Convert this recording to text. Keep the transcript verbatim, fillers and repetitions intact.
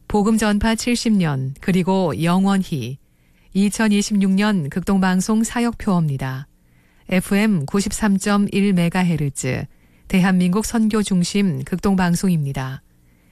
복음 전파 칠십 년 그리고 영원히 이천이십육 년 극동방송 사역표어입니다. 에프엠 구십삼 점 일 메가헤르츠 대한민국 선교 중심 극동방송입니다.